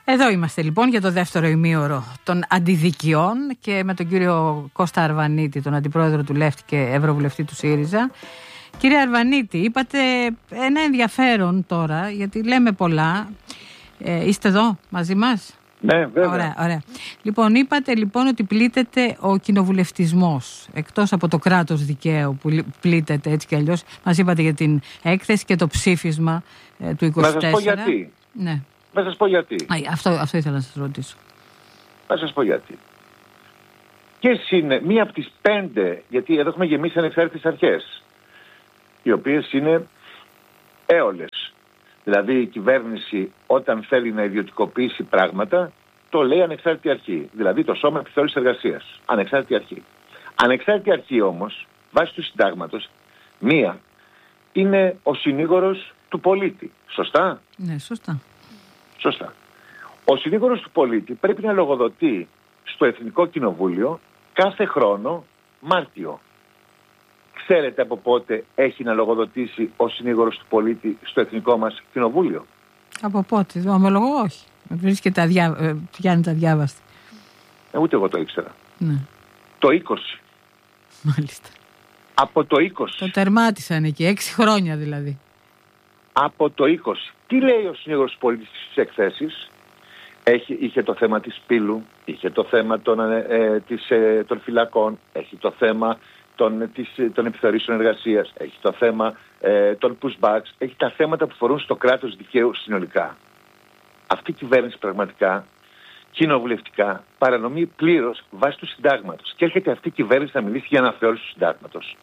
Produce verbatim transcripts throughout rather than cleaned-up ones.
Εδώ είμαστε λοιπόν για το δεύτερο ημίωρο των αντιδικιών και με τον κύριο Κώστα Αρβανίτη, τον αντιπρόεδρο του Λεύτη και ευρωβουλευτή του ΣΥΡΙΖΑ. Κύριε Αρβανίτη, είπατε ένα ενδιαφέρον τώρα, γιατί λέμε πολλά. Ε, είστε εδώ μαζί μας? Ναι, βέβαια. Ωραία, ωραία. Λοιπόν, είπατε λοιπόν ότι πλήττεται ο κοινοβουλευτισμός, εκτός από το κράτος δικαίου που πλήττεται έτσι κι αλλιώς. Μας είπατε για την έκθεση και το ψήφισμα ε, του είκοσι τέσσερα. Να σας πω γιατί. Ναι. Να σας πω γιατί. Α, αυτό, αυτό ήθελα να σας ρωτήσω. Να σας πω γιατί. Ποιες είναι μία από τις πέντε, γιατί εδώ έχουμε γεμίσει ανεξάρτητες αρχές, οι οποίες είναι έολες. Δηλαδή η κυβέρνηση όταν θέλει να ιδιωτικοποιήσει πράγματα, το λέει ανεξάρτητη αρχή. Δηλαδή το Σώμα Επιθεώρησης Εργασίας. Ανεξάρτητη αρχή. Ανεξάρτητη αρχή όμως, βάσει του συντάγματος, μία είναι ο συνήγορος του πολίτη. Σωστά? Ναι, σωστά. Σωστά. Ο συνήγορος του πολίτη πρέπει να λογοδοτεί στο Εθνικό Κοινοβούλιο κάθε χρόνο Μάρτιο. Ξέρετε από πότε έχει να λογοδοτήσει ο συνήγορος του πολίτη στο Εθνικό μας Κοινοβούλιο? Από πότε? Το ομολογώ όχι. Με βρίσκεται αδιά... ε, πιάνει αδιάβαστη. Ε, ούτε εγώ το ήξερα. Ναι. Το είκοσι. Μάλιστα. Από το είκοσι. Το τερμάτισαν εκεί, έξι χρόνια δηλαδή. Από το είκοσι. Τι λέει ο συνήγορος του πολίτη στις εκθέσεις? Έχει, είχε το θέμα της πύλου, είχε το θέμα των, ε, της, ε, των φυλακών, έχει το θέμα των, της, των επιθεωρήσεων εργασίας, έχει το θέμα ε, των pushbacks, έχει τα θέματα που φορούν στο κράτος δικαίου συνολικά. Αυτή η κυβέρνηση πραγματικά, κοινοβουλευτικά, παρανομεί πλήρως βάσει του συντάγματος. Και έρχεται αυτή η κυβέρνηση να μιλήσει για αναθεώρηση του συντάγματος.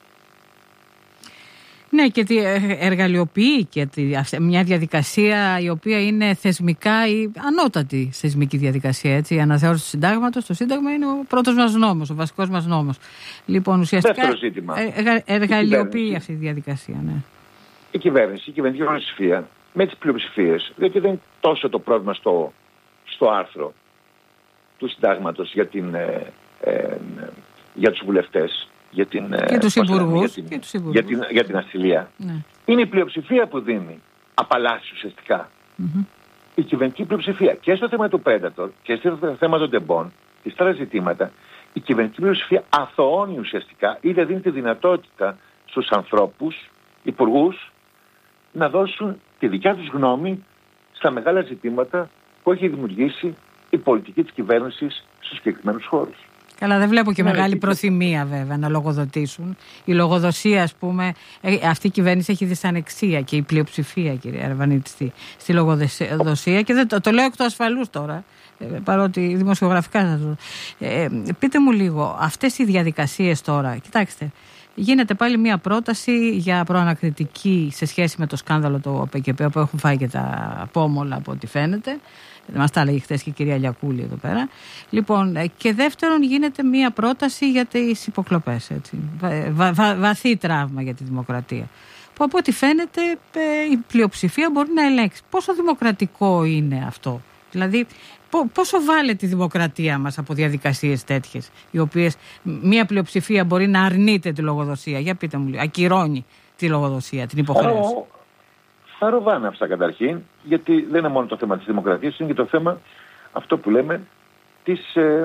Ναι, και εργαλειοποιεί και μια διαδικασία η οποία είναι θεσμικά η ανώτατη θεσμική διαδικασία. Έτσι. Η αναθεώρηση του συντάγματος, το Σύνταγμα είναι ο πρώτος μας νόμος, ο βασικός μας νόμος. Λοιπόν, ουσιαστικά εργα, εργαλειοποιεί αυτή τη διαδικασία. Ναι. Η κυβέρνηση, η κυβερνητική πλειοψηφία, με τις πλειοψηφίες, διότι δεν είναι τόσο το πρόβλημα στο, στο άρθρο του συντάγματος για, την, ε, ε, για τους βουλευτές. Για την, και τους υπουργούς. Για, για, την, για την ασυλία. Ναι. Είναι η πλειοψηφία που δίνει απαλλάσσεις ουσιαστικά. Mm-hmm. Η κυβερνητική πλειοψηφία και στο θέμα του Predator και στο θέμα των τεμπών και στα άλλα ζητήματα, η κυβερνητική πλειοψηφία αθωώνει ουσιαστικά ή δεν δίνει τη δυνατότητα στους ανθρώπους, υπουργούς, να δώσουν τη δικιά τους γνώμη στα μεγάλα ζητήματα που έχει δημιουργήσει η πολιτική της κυβέρνησης στους συγκεκριμένους χώρους. Καλά, δεν βλέπω και ναι, μεγάλη προθυμία βέβαια να λογοδοτήσουν. Η λογοδοσία, ας πούμε, αυτή η κυβέρνηση έχει δυσανεξία και η πλειοψηφία, κύριε Αρβανίτη, στη, στη λογοδοσία. Και δεν, το, το λέω εκ του ασφαλούς τώρα, παρότι δημοσιογραφικά σας δω. Ε, πείτε μου λίγο, αυτές οι διαδικασίες τώρα, κοιτάξτε, γίνεται πάλι μια πρόταση για προανακριτική σε σχέση με το σκάνδαλο του ΟΠΕΚΕΠΕ, που έχουν φάει και τα πόμολα από ό,τι φαίνεται. Μας τα έλεγε χθες και η κυρία Λιακούλη εδώ πέρα. Λοιπόν, και δεύτερον γίνεται μία πρόταση για τις υποκλοπές. Έτσι. Βα, βα, βαθύ τραύμα για τη δημοκρατία. Που από ό,τι φαίνεται η πλειοψηφία μπορεί να ελέγξει. Πόσο δημοκρατικό είναι αυτό? Δηλαδή, πόσο βάλε τη δημοκρατία μας από διαδικασίες τέτοιες, οι οποίες μία πλειοψηφία μπορεί να αρνείται τη λογοδοσία? Για πείτε μου λίγο, ακυρώνει τη λογοδοσία, την υποχρέωση. Oh. Θα ροβάνε αυτά καταρχήν, γιατί δεν είναι μόνο το θέμα της δημοκρατίας, είναι και το θέμα αυτό που λέμε της, ε,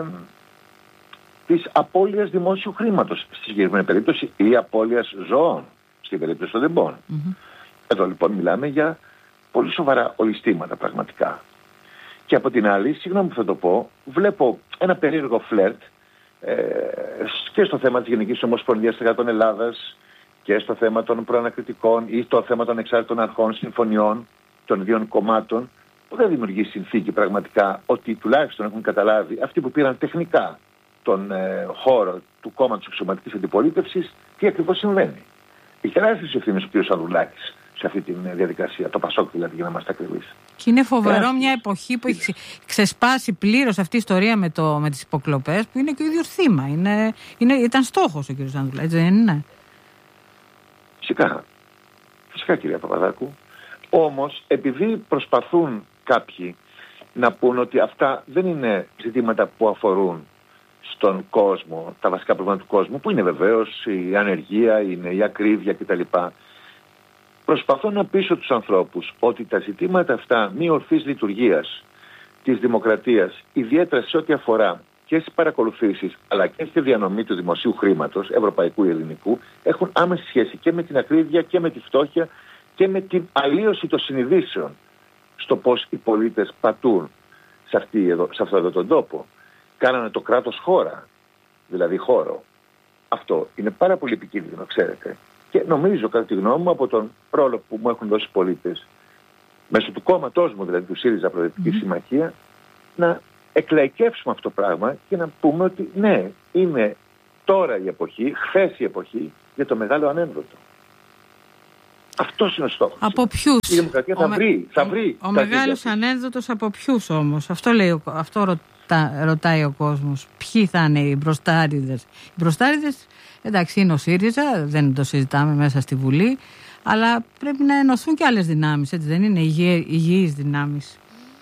της απώλειας δημόσιου χρήματος στη συγκεκριμένη περίπτωση ή απώλειας ζώων στην περίπτωση των τεμπών. Mm-hmm. Εδώ λοιπόν μιλάμε για πολύ σοβαρά ολιστήματα πραγματικά. Και από την άλλη, συγγνώμη που θα το πω, βλέπω ένα περίεργο φλερτ ε, και στο θέμα της Γενικής Ομοσπονδίας Εργατών Ελλάδας και στο θέμα των προανακριτικών ή στο θέμα των εξάρτητων αρχών συμφωνιών των δύο κομμάτων, που δεν δημιουργεί συνθήκη πραγματικά ότι τουλάχιστον έχουν καταλάβει αυτοί που πήραν τεχνικά τον ε, χώρο του κόμματος αξιωματικής αντιπολίτευσης τι ακριβώς συμβαίνει. Έχει τεράστιες ευθύνες ο κ. Ανδρουλάκης σε αυτή τη διαδικασία, το Πασόκ δηλαδή, για να είμαστε ακριβείς. Και είναι φοβερό τεράστιες. Μια εποχή που έχει ξεσπάσει πλήρως αυτή η ιστορία με, το, με τις υποκλοπές, που είναι και ο ίδιος θύμα. Είναι, είναι, ήταν στόχος ο κ. Ανδρουλάκης, δεν είναι? Φυσικά. Φυσικά, κυρία Παπαδάκου. Όμως, επειδή προσπαθούν κάποιοι να πούν ότι αυτά δεν είναι ζητήματα που αφορούν στον κόσμο, τα βασικά προβλήματα του κόσμου, που είναι βεβαίως η ανεργία, είναι η ακρίβεια κτλ. Προσπαθώ να πείσω τους ανθρώπους ότι τα ζητήματα αυτά μη ορθής λειτουργίας της δημοκρατίας, ιδιαίτερα σε ό,τι αφορά και στις παρακολουθήσεις αλλά και στη διανομή του δημοσίου χρήματος, ευρωπαϊκού ή ελληνικού, έχουν άμεση σχέση και με την ακρίβεια και με τη φτώχεια και με την αλλίωση των συνειδήσεων στο πώς οι πολίτες πατούν σε, αυτή εδώ, σε αυτόν εδώ τον τόπο. Κάνανε το κράτος χώρα, δηλαδή χώρο. Αυτό είναι πάρα πολύ επικίνδυνο, ξέρετε. Και νομίζω, κατά τη γνώμη μου, από τον ρόλο που μου έχουν δώσει οι πολίτες, μέσω του κόμματός μου, δηλαδή του ΣΥΡΙΖΑ Προοδευτική mm-hmm. Συμμαχία, να εκλαϊκεύσουμε αυτό το πράγμα και να πούμε ότι ναι, είναι τώρα η εποχή, χθες η εποχή για το μεγάλο ανένδοτο. Αυτός είναι ο στόχος. Από ποιους? Η δημοκρατία θα, ο βρει, θα βρει. Ο, ο μεγάλος ανένδοτος από ποιους όμως? Αυτό, λέει, αυτό ρωτά, ρωτάει ο κόσμος. Ποιοι θα είναι οι μπροστάριδες? Οι μπροστάριδες, εντάξει, είναι ο ΣΥΡΙΖΑ, δεν το συζητάμε μέσα στη Βουλή, αλλά πρέπει να ενωθούν και άλλες δυνάμεις, έτσι δεν είναι? Υγιείς δυνάμεις.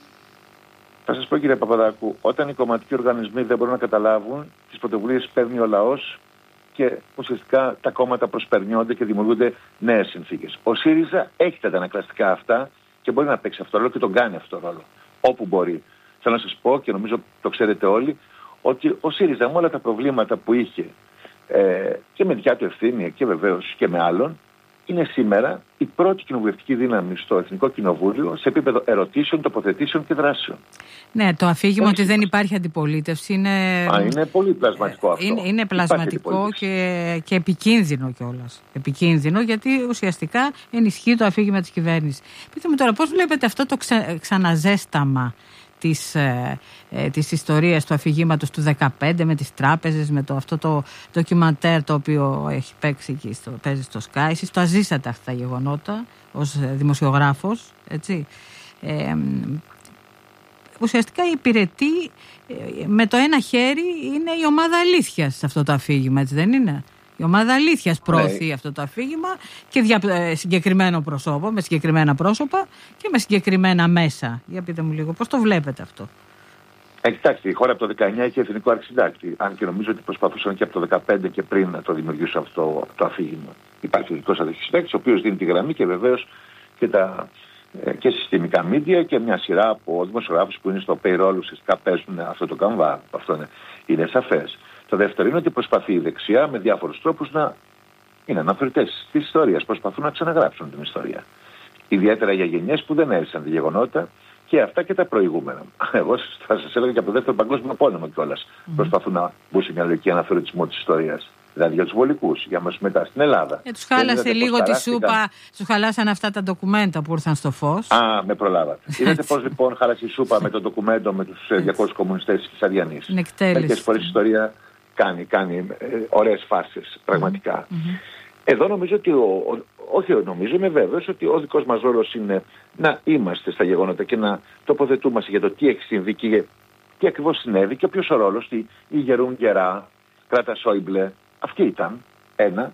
Θα σας πω, κύριε Παπαδάκου, όταν οι κομματικοί οργανισμοί δεν μπορούν να καταλάβουν, τις πρωτοβουλίες παίρνει ο λαός και ουσιαστικά τα κόμματα προσπερνιόνται και δημιουργούνται νέες συνθήκες. Ο ΣΥΡΙΖΑ έχει τα αντανακλαστικά αυτά και μπορεί να παίξει αυτό το ρόλο και τον κάνει αυτό το ρόλο. Όπου μπορεί. Θέλω να σας πω, και νομίζω το ξέρετε όλοι, ότι ο ΣΥΡΙΖΑ με όλα τα προβλήματα που είχε ε, και με δικιά του ευθύνη και βεβαίως και με άλλων, είναι σήμερα η πρώτη κοινοβουλευτική δύναμη στο Εθνικό Κοινοβούλιο σε επίπεδο ερωτήσεων, τοποθετήσεων και δράσεων. Ναι, το αφήγημα ότι δεν υπάρχει αντιπολίτευση είναι. Α, είναι πολύ πλασματικό αυτό. Είναι, είναι πλασματικό και, και επικίνδυνο κιόλας. Επικίνδυνο, γιατί ουσιαστικά ενισχύει το αφήγημα της κυβέρνησης. Πείτε μου τώρα, πώς βλέπετε αυτό το ξα, ξαναζέσταμα της, ε, ε, της ιστορίας του αφηγήματος του δεκαπέντε με τις τράπεζες, με το, αυτό το ντοκιμαντέρ το οποίο έχει παίξει εκεί στο, παίζει στο Sky. Εσείς το ζήσατε αυτά τα γεγονότα ως δημοσιογράφος, έτσι. Ε, ουσιαστικά υπηρετεί ε, με το ένα χέρι, είναι η ομάδα αλήθειας σε αυτό το αφήγημα, έτσι δεν είναι? Η ομάδα αλήθειας προωθεί, ναι, αυτό το αφήγημα και δια ε, συγκεκριμένο προσώπο, με συγκεκριμένα πρόσωπα και με συγκεκριμένα μέσα. Για πείτε μου λίγο, πώς το βλέπετε αυτό? Ε, κοιτάξτε, η χώρα από το δεκαεννιά έχει εθνικό αρχισυντάκτη. Αν και νομίζω ότι προσπαθούσαν και από το δεκαπέντε και πριν να το δημιουργήσουν αυτό το αφήγημα. Υπάρχει ο εθνικός αρχισυντάκτης, ο οποίος δίνει τη γραμμή και βεβαίως και, τα, ε, και συστημικά μίντια και μια σειρά από δημοσιογράφους που είναι στο payroll ουσιαστικά παίζουν αυτό το καμβά. Αυτό είναι, είναι σαφές. Το δεύτερο είναι ότι προσπαθεί η δεξιά με διάφορους τρόπους να είναι αναφερτές της ιστορίας. Προσπαθούν να ξαναγράψουν την ιστορία. Ιδιαίτερα για γενιές που δεν έζησαν τη γεγονότα και αυτά και τα προηγούμενα. Εγώ θα σας έλεγα και από το δεύτερο παγκόσμιο πόλεμο κιόλας. Mm. Προσπαθούν να μπουν σε μια λογική αναφερτισμό της ιστορίας. Δηλαδή για τους βολικούς, για μας μετά στην Ελλάδα. Ε, τους χάλασε λίγο τη σούπα, τους χαλάσαν αυτά τα ντοκουμέντα που ήρθαν στο φως. Α, με προλάβατε. Είδατε πώς λοιπόν χάλασε η σούπα με το ντοκουμέντο με τους διακόσιους κομμουνιστές της Αριανής. Μερικές φορές η ιστορία κάνει, κάνει ε, ωραίες φάσεις, πραγματικά. Mm-hmm. Εδώ νομίζω ότι, ο, ο, όχι νομίζω, είμαι βέβαιος ότι ο δικός μας ρόλος είναι να είμαστε στα γεγονότα και να τοποθετούμαστε για το τι έχει συμβεί και τι ακριβώς συνέβη και ποιος ο ρόλος, η, η Γερούν Γερά, Κράτα Σόιμπλε, αυτή ήταν ένα.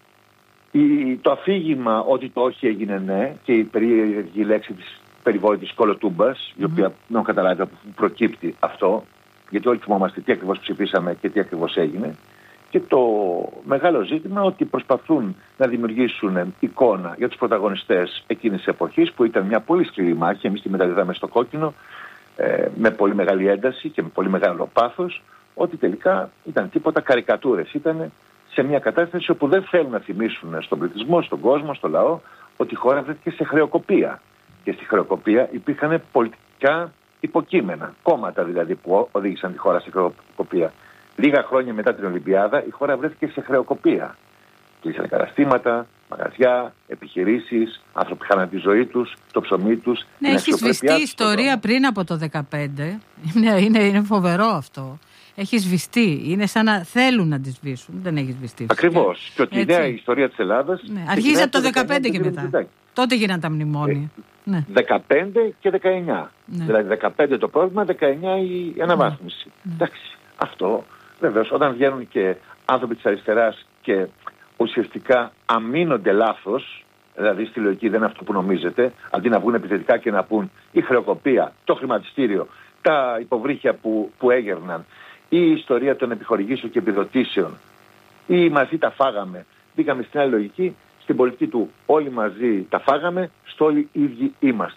Η, το αφήγημα ότι το όχι έγινε ναι και η περίεργη λέξη της περιβόητης κολοτούμπας, mm-hmm. η οποία δεν έχω καταλάβει από πού προκύπτει αυτό, γιατί όλοι θυμόμαστε τι ακριβώς ψηφίσαμε και τι ακριβώς έγινε. Και το μεγάλο ζήτημα ότι προσπαθούν να δημιουργήσουν εικόνα για τους πρωταγωνιστές εκείνης της εποχής, που ήταν μια πολύ σκληρή μάχη, εμείς τη μεταδίδαμε στο κόκκινο, ε, με πολύ μεγάλη ένταση και με πολύ μεγάλο πάθος, ότι τελικά ήταν τίποτα καρικατούρες. Ήταν σε μια κατάσταση όπου δεν θέλουν να θυμίσουν στον πληθυσμό, στον κόσμο, στο λαό, ότι η χώρα βρέθηκε σε χρεοκοπία. Και στη χρεοκοπία υπήρχαν πολιτικά υποκείμενα, κόμματα δηλαδή που οδήγησαν τη χώρα σε χρεοκοπία. Λίγα χρόνια μετά την Ολυμπιάδα η χώρα βρέθηκε σε χρεοκοπία. Κλείσανε καταστήματα, μαγαζιά, επιχειρήσεις, άνθρωποι χάναν τη ζωή τους, το ψωμί τους. Ναι, έχει σβηστεί η ιστορία πριν από το δεκαπέντε. Είναι, είναι, είναι φοβερό αυτό. Έχει σβηστεί. Είναι σαν να θέλουν να τη σβήσουν. Δεν έχει σβηστεί. Ακριβώς. Και ότι η νέα ιστορία της Ελλάδας. Ναι, αρχίζει από το δεκαπέντε και μετά. μετά. Τότε γίναν τα μνημόνια. Ε, ναι. δεκαπέντε και δεκαεννιά. Ναι. Δηλαδή δεκαπέντε το πρόβλημα, δεκαεννιά η αναβάθμιση. Ναι. Εντάξει. Αυτό βεβαίως όταν βγαίνουν και άνθρωποι της αριστεράς και ουσιαστικά αμήνονται λάθος, δηλαδή στη λογική δεν είναι αυτό που νομίζετε, αντί να βγουν επιθετικά και να πούν η χρεοκοπία, το χρηματιστήριο, τα υποβρύχια που, που έγερναν, η ιστορία των επιχορηγήσεων και επιδοτήσεων, ή μαζί τα φάγαμε, μπήκαμε στην άλλη λογική, στην πολιτική του όλοι μαζί τα φάγαμε, στο όλοι ίδιοι είμαστε.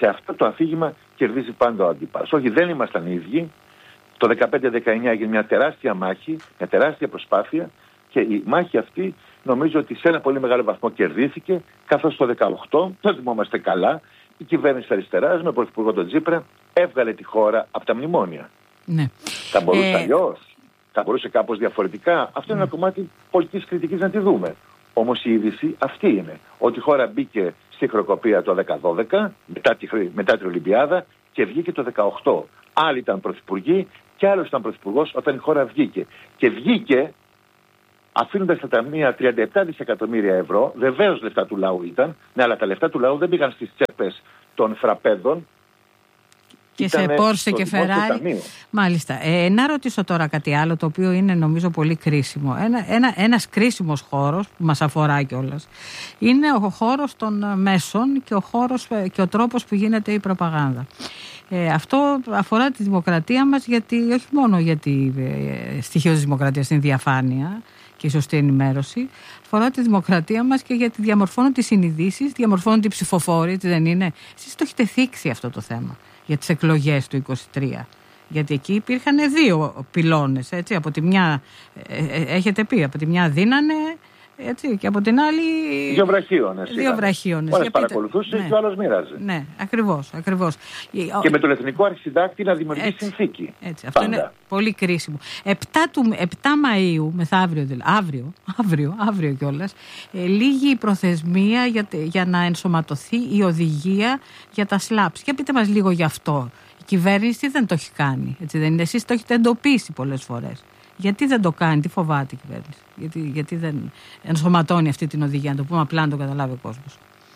σε αυτό το αφήγημα κερδίζει πάντα ο αντίπαλος. Όχι, δεν ήμασταν οι ίδιοι. Το δεκαπέντε δεκαεννιά έγινε μια τεράστια μάχη, μια τεράστια προσπάθεια και η μάχη αυτή νομίζω ότι σε ένα πολύ μεγάλο βαθμό κερδίθηκε, καθώς το δεκαοκτώ, το θυμόμαστε καλά, η κυβέρνηση αριστεράς με πρωθυπουργό τον Τσίπρα έβγαλε τη χώρα από τα μνημόνια. Ναι. Θα μπορούσε ε... αλλιώς, θα μπορούσε κάπως διαφορετικά. Αυτό ναι. είναι ένα κομμάτι πολιτικής κριτικής να τη δούμε. Όμως η είδηση αυτή είναι, ότι η χώρα μπήκε στη χρεοκοπία το δέκα δώδεκα, μετά, τη, μετά την Ολυμπιάδα και βγήκε το δεκαοκτώ. Άλλοι ήταν πρωθυπουργοί και άλλος ήταν πρωθυπουργός όταν η χώρα βγήκε. Και βγήκε αφήνοντας στα ταμεία τριάντα επτά δισεκατομμύρια ευρώ, βεβαίως λεφτά του λαού ήταν, ναι, αλλά τα λεφτά του λαού δεν πήγαν στις τσέπες των φραπέδων. Και σε Πόρσε και Φεράρι. Μάλιστα. Ε, να ρωτήσω τώρα κάτι άλλο, το οποίο είναι νομίζω πολύ κρίσιμο. Ένα, ένα, ένας κρίσιμος χώρος που μας αφορά κιόλας είναι ο χώρος των μέσων και ο, χώρος, και ο τρόπος που γίνεται η προπαγάνδα. Ε, αυτό αφορά τη δημοκρατία μας, γιατί όχι μόνο γιατί ε, στοιχείο της δημοκρατίας είναι η διαφάνεια και η σωστή ενημέρωση, αφορά τη δημοκρατία μας και γιατί διαμορφώνουν τις συνειδήσεις, διαμορφώνουν τη ψηφοφόρη, έτσι δεν είναι? Εσείς το έχετε θίξει αυτό το θέμα για τις εκλογές του είκοσι τρία. Γιατί εκεί υπήρχαν δύο πυλώνες, έτσι, από τη μια, ε, ε, έχετε πει, από τη μια δίνανε, έτσι, και από την άλλη... Δύο βραχίονες. Δύο βραχίονες. Ένας παρακολουθούσε ναι. και ο άλλος μοίραζε. Ναι, ακριβώς, ακριβώς. Και με τον Εθνικό Αρχισυντάκτη να δημιουργεί έτσι, συνθήκη. Έτσι, αυτό Πάντα. είναι πολύ κρίσιμο. επτά, του, επτά Μαΐου, μεθαύριο δηλαδή, αύριο, αύριο, αύριο κιόλας, ε, λίγη η προθεσμία για, για να ενσωματωθεί η οδηγία για τα σλάπς. Και πείτε μας λίγο γι' αυτό. Η κυβέρνηση δεν το έχει κάνει, έτσι δεν είναι? Εσείς το έχετε εντοπίσει πολλές φορές. Γιατί δεν το κάνει, τι φοβάται η κυβέρνηση? Γιατί, γιατί δεν ενσωματώνει αυτή την οδηγία, να το πούμε απλά να το καταλάβει ο κόσμος?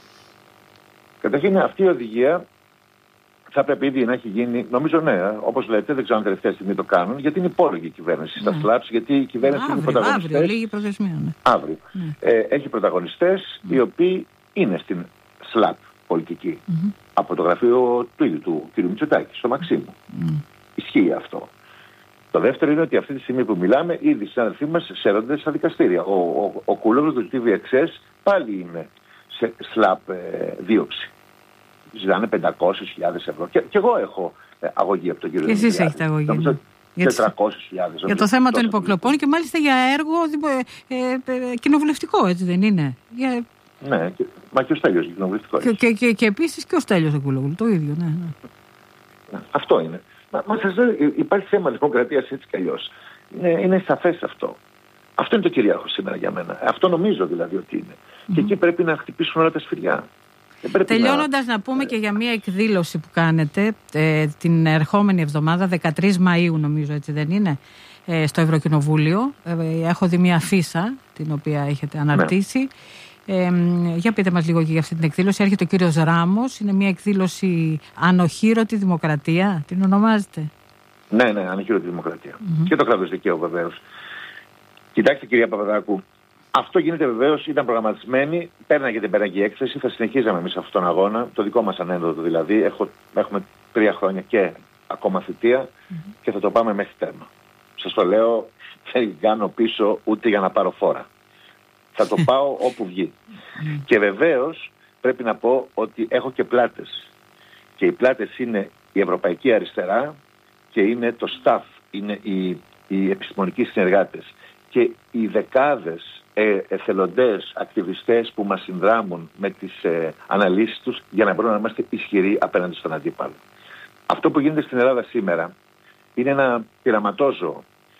Καταρχήν αυτή η οδηγία θα πρέπει ήδη να έχει γίνει, νομίζω ναι, όπως λέτε, δεν ξέρω αν τελευταία στιγμή το κάνουν, γιατί είναι υπόλογη η κυβέρνηση ναι. στα σλάπς, γιατί η κυβέρνηση αύριο, είναι πρωταγωνιστές. Αύριο, λίγη προθεσμία. Ναι. Αύριο. Ναι. Ε, έχει πρωταγωνιστές mm. οι οποίοι είναι στην σλάπ πολιτική. Mm-hmm. Από το γραφείο του ίδιου του κ. Μητσοτάκη, στο Μαξίμου. Mm. Ισχύει αυτό. Το δεύτερο είναι ότι αυτή τη στιγμή που μιλάμε, ήδη οι συνάδελφοί μας σέρνονται στα δικαστήρια. Ο, ο, ο Κούλογλου του τι βι εξ ες πάλι είναι σε σλαπ ε, δίωξη. Ζητάνε πεντακόσιες χιλιάδες ευρώ. Και, και εγώ έχω ε, αγωγή από τον κύριο Δημητριάδη. Και εσείς έχετε αγωγή. Νομίζω τετρακόσιες χιλιάδες. Για το θέμα των υποκλοπών και μάλιστα για έργο ε, ε, ε, κοινοβουλευτικό, έτσι δεν είναι? Για... Ναι, και, μα και ο Στέλιος κοινοβουλευτικό. Και, και, και, και επίσης και ο Στέλιος ο Κούλογλου, το ίδιο. Ναι, ναι. Αυτό είναι. Μα, μα σας λέω, υπάρχει θέμα δημοκρατίας έτσι κι αλλιώς. Είναι, είναι σαφές αυτό. Αυτό είναι το κυρίαρχο σήμερα για μένα. Αυτό νομίζω δηλαδή ότι είναι. Mm-hmm. Και εκεί πρέπει να χτυπήσουν όλα τα σφυριά. Τελειώνοντας να... να πούμε και για μια εκδήλωση που κάνετε ε, την ερχόμενη εβδομάδα, δεκατρείς Μαΐου νομίζω, έτσι δεν είναι, ε, στο Ευρωκοινοβούλιο. Ε, έχω δει μια αφίσα την οποία έχετε αναρτήσει. Ναι. Ε, για πείτε μας λίγο και για αυτή την εκδήλωση. Έρχεται ο κύριος Ράμος. Είναι μια εκδήλωση ανοχήρωτη δημοκρατία. Την ονομάζετε? Ναι, ναι, ανοχήρωτη δημοκρατία. Mm-hmm. Και το κράτος δικαίου βεβαίως. Κοιτάξτε κυρία Παπαδάκου, αυτό γίνεται βεβαίως, ήταν προγραμματισμένη, πέρναγε την πέρναγε η έκθεση, θα συνεχίζαμε εμείς αυτόν τον αγώνα, το δικό μας ανένδοτο δηλαδή. Έχω, έχουμε τρία χρόνια και ακόμα θητεία mm-hmm. και θα το πάμε μέχρι τέρμα. Σας το λέω, δεν κάνω πίσω ούτε για να πάρω φόρα. Θα το πάω όπου βγει. Mm. Και βεβαίως πρέπει να πω ότι έχω και πλάτες. Και οι πλάτες είναι η Ευρωπαϊκή Αριστερά και είναι το staff, είναι οι, οι επιστημονικοί συνεργάτες. Και οι δεκάδες ε, εθελοντές, ακτιβιστές που μας συνδράμουν με τις ε, αναλύσεις τους για να μπορούμε να είμαστε ισχυροί απέναντι στον αντίπαλο. Αυτό που γίνεται στην Ελλάδα σήμερα είναι ένα πειραματόζωο.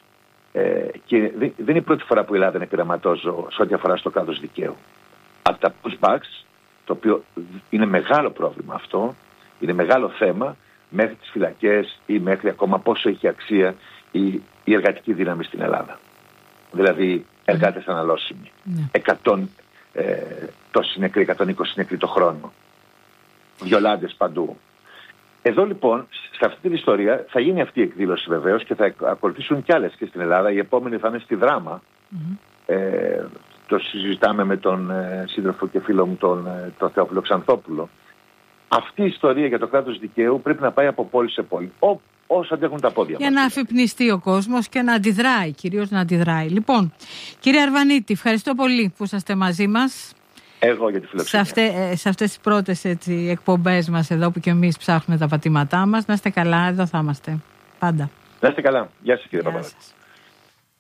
Ε, και δεν είναι η πρώτη φορά που η Ελλάδα είναι πειραματόζωο σε ό,τι αφορά στο κράτος δικαίου. Από τα pushbacks, το οποίο είναι μεγάλο πρόβλημα αυτό, είναι μεγάλο θέμα, μέχρι τις φυλακές ή μέχρι ακόμα πόσο έχει αξία η, η εργατική δύναμη στην Ελλάδα. Δηλαδή εργάτες mm. αναλώσιμοι. Mm. εκατό ε, τόσοι νεκροί, εκατόν είκοσι νεκροί το χρόνο. Βιολάντες παντού. Εδώ λοιπόν, σε αυτή την ιστορία θα γίνει αυτή η εκδήλωση βεβαίως και θα ακολουθήσουν κι άλλες και στην Ελλάδα. Η επόμενη θα είναι στη Δράμα. Mm-hmm. Ε, το συζητάμε με τον ε, σύντροφο και φίλο μου τον, ε, τον Θεόφιλο Ξανθόπουλο. Αυτή η ιστορία για το κράτος δικαίου πρέπει να πάει από πόλη σε πόλη. Ό, όσο αντέχουν τα πόδια για μας. Να αφυπνιστεί ο κόσμος και να αντιδράει, κυρίως να αντιδράει. Λοιπόν, κύριε Αρβανίτη, ευχαριστώ πολύ που είσαστε μαζί μας. Εγώ για τη φιλοξενία. Σε, αυτέ, σε αυτές τις πρώτες έτσι, εκπομπές μας εδώ που και εμείς ψάχνουμε τα πατήματά μας. Να είστε καλά, εδώ θα είμαστε πάντα. Να είστε καλά. Γεια σας κύριε Παπαδάκη.